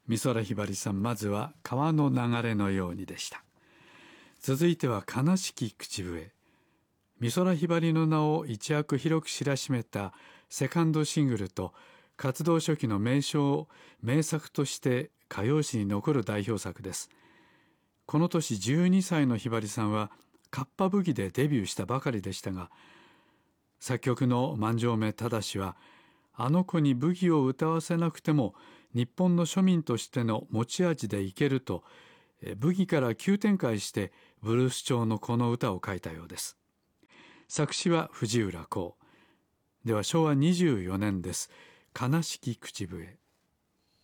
美空ひばりさん、まずは川の流れのようにでした。続いては悲しき口笛。美空ひばりの名を一躍広く知らしめたセカンドシングルと活動初期の名作として歌謡史に残る代表作です。この年12歳のひばりさんはカッパブギでデビューしたばかりでしたが、作曲の万城目正はあの子にブギを歌わせなくても日本の庶民としての持ち味でいけると、ブギから急展開してブルース調のこの歌を書いたようです。作詞は藤浦浩。では昭和24年です。悲しき口笛。